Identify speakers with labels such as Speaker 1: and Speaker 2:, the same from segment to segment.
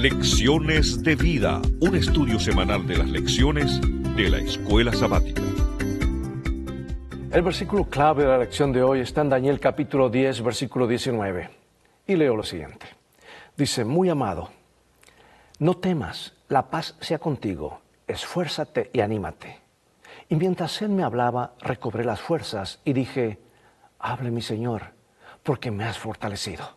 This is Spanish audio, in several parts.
Speaker 1: Lecciones de Vida, un estudio semanal de las lecciones de la Escuela Sabática.
Speaker 2: El versículo clave de la lección de hoy está en Daniel capítulo 10, versículo 19. Y leo lo siguiente. Dice, muy amado, no temas, la paz sea contigo, esfuérzate y anímate. Y mientras él me hablaba, recobré las fuerzas y dije, hable mi Señor, porque me has fortalecido.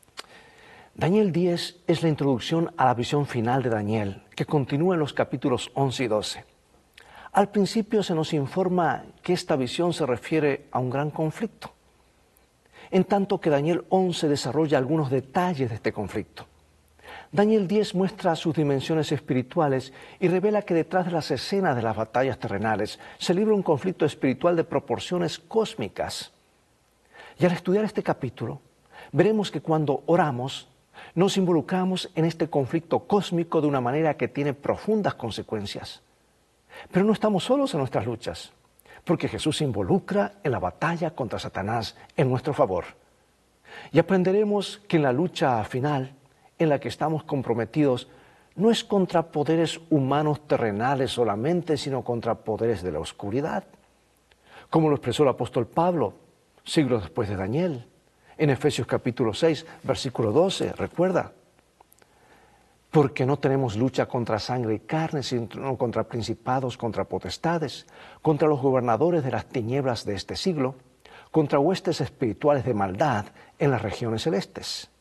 Speaker 2: Daniel 10 es la introducción a la visión final de Daniel, que continúa en los capítulos 11 y 12. Al principio se nos informa que esta visión se refiere a un gran conflicto, en tanto que Daniel 11 desarrolla algunos detalles de este conflicto. Daniel 10 muestra sus dimensiones espirituales y revela que detrás de las escenas de las batallas terrenales se libra un conflicto espiritual de proporciones cósmicas. Y al estudiar este capítulo, veremos que cuando oramos, nos involucramos en este conflicto cósmico de una manera que tiene profundas consecuencias. Pero no estamos solos en nuestras luchas, porque Jesús se involucra en la batalla contra Satanás en nuestro favor. Y aprenderemos que en la lucha final, en la que estamos comprometidos, no es contra poderes humanos terrenales solamente, sino contra poderes de la oscuridad. Como lo expresó el apóstol Pablo, siglos después de Daniel, en Efesios capítulo 6, versículo 12, recuerda. Porque no tenemos lucha contra sangre y carne, sino contra principados, contra potestades, contra los gobernadores de las tinieblas de este siglo, contra huestes espirituales de maldad en las regiones celestes.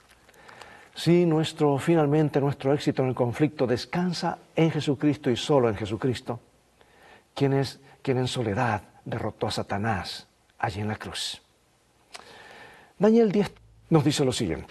Speaker 2: Sí, finalmente nuestro éxito en el conflicto descansa en Jesucristo y solo en Jesucristo, quien en soledad derrotó a Satanás allí en la cruz. Daniel 10 nos dice lo siguiente.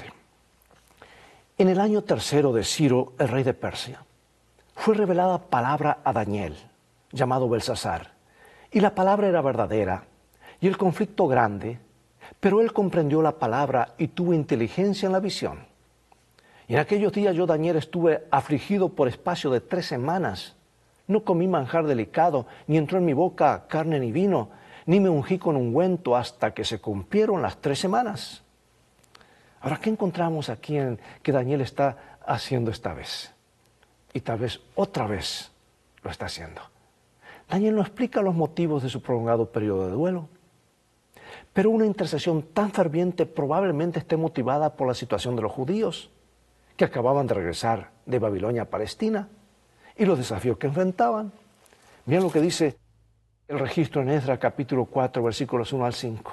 Speaker 2: En el año tercero de Ciro, el rey de Persia, fue revelada palabra a Daniel, llamado Belsasar, y la palabra era verdadera, y el conflicto grande, pero él comprendió la palabra y tuvo inteligencia en la visión. Y en aquellos días yo, Daniel, estuve afligido por espacio de 3 semanas. No comí manjar delicado, ni entró en mi boca carne ni vino, ni me ungí con ungüento hasta que se cumplieron las 3 semanas. Ahora, ¿qué encontramos aquí en que Daniel está haciendo esta vez? Y tal vez otra vez lo está haciendo. Daniel no explica los motivos de su prolongado periodo de duelo, pero una intercesión tan ferviente probablemente esté motivada por la situación de los judíos, que acababan de regresar de Babilonia a Palestina, y los desafíos que enfrentaban. Miren lo que dice el registro en Esdras capítulo 4, versículos 1 al 5.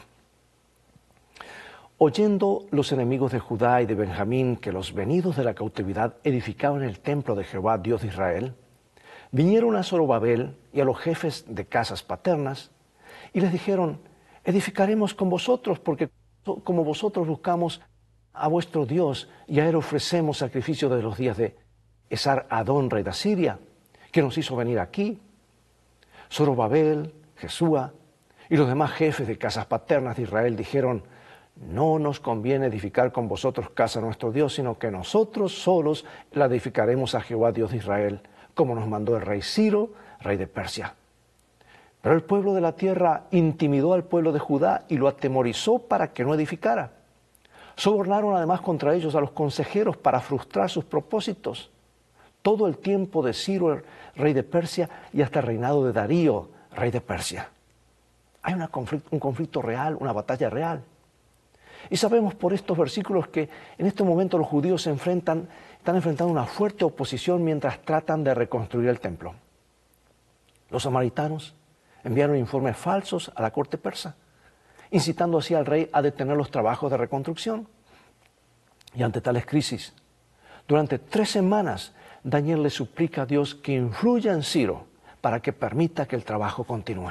Speaker 2: Oyendo los enemigos de Judá y de Benjamín que los venidos de la cautividad edificaban el templo de Jehová, Dios de Israel, vinieron a Zorobabel y a los jefes de casas paternas y les dijeron, edificaremos con vosotros porque como vosotros buscamos a vuestro Dios y a él ofrecemos sacrificio de los días de Esar-Adón, rey de Asiria, que nos hizo venir aquí. Zorobabel, Jesúa y los demás jefes de casas paternas de Israel dijeron, no nos conviene edificar con vosotros casa a nuestro Dios, sino que nosotros solos la edificaremos a Jehová, Dios de Israel, como nos mandó el rey Ciro, rey de Persia. Pero el pueblo de la tierra intimidó al pueblo de Judá y lo atemorizó para que no edificara. Sobornaron además contra ellos a los consejeros para frustrar sus propósitos. Todo el tiempo de Ciro, rey de Persia, y hasta el reinado de Darío, rey de Persia. Hay un conflicto real, una batalla real. Y sabemos por estos versículos que en este momento los judíos están enfrentando una fuerte oposición mientras tratan de reconstruir el templo. Los samaritanos enviaron informes falsos a la corte persa, incitando así al rey a detener los trabajos de reconstrucción. Y ante tales crisis, durante 3 semanas, Daniel le suplica a Dios que influya en Ciro para que permita que el trabajo continúe.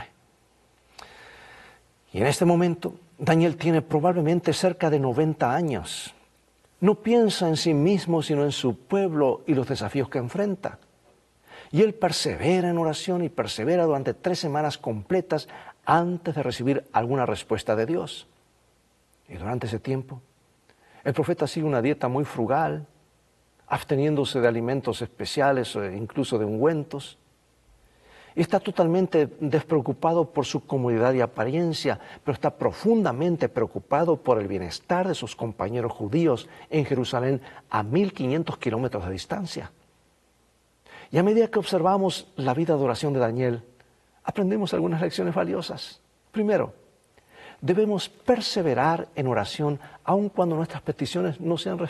Speaker 2: Y en este momento, Daniel tiene probablemente cerca de 90 años. No piensa en sí mismo, sino en su pueblo y los desafíos que enfrenta. Y él persevera en oración y persevera durante 3 semanas completas antes de recibir alguna respuesta de Dios. Y durante ese tiempo, el profeta sigue una dieta muy frugal, absteniéndose de alimentos especiales o incluso de ungüentos. Está totalmente despreocupado por su comodidad y apariencia, pero está profundamente preocupado por el bienestar de sus compañeros judíos en Jerusalén a 1500 kilómetros de distancia. Y a medida que observamos la vida de oración de Daniel, aprendemos algunas lecciones valiosas. Primero, debemos perseverar en oración aun cuando nuestras peticiones no sean